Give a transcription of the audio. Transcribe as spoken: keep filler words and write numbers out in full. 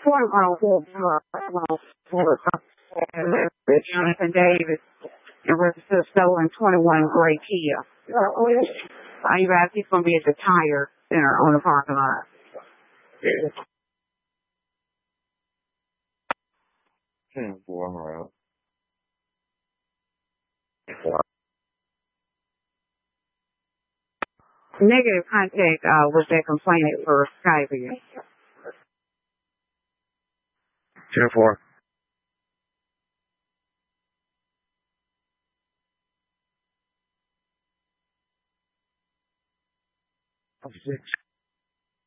Jonathan Davis and registered stolen twenty-one gray Kia. I even asked he's going to be at the tire center on the parking lot. ten four, I'm around. Negative contact uh, with that complainant for Skype again. ten four. Six.